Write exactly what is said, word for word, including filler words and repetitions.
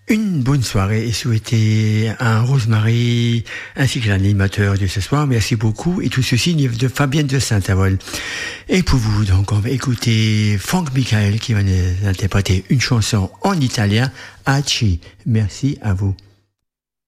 une bonne soirée et souhaiter à Rosemary ainsi que l'animateur de ce soir. Merci beaucoup. Et tout ceci de Fabienne de Saint-Avold. Et pour vous, donc, on va écouter Franck Michael qui va nous interpréter une chanson en italien, Aci. Merci à vous.